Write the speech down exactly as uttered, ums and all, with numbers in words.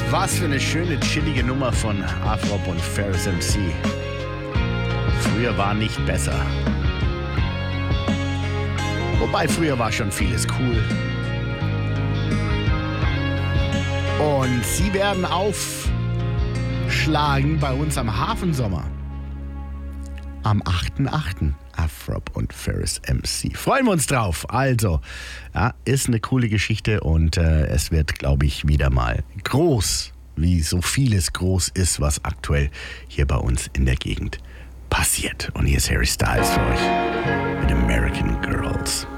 Was für eine schöne, chillige Nummer von Afrob und Ferris M C. Früher war nicht besser. Wobei, früher war schon vieles cool. Und sie werden aufschlagen bei uns am Hafensommer. Am achten achten Afrob und Ferris M C. Freuen wir uns drauf. Also, ja, ist eine coole Geschichte und äh, es wird, glaube ich, wieder mal groß, wie so vieles groß ist, was aktuell hier bei uns in der Gegend passiert. Und hier ist Harry Styles für euch mit American Girls.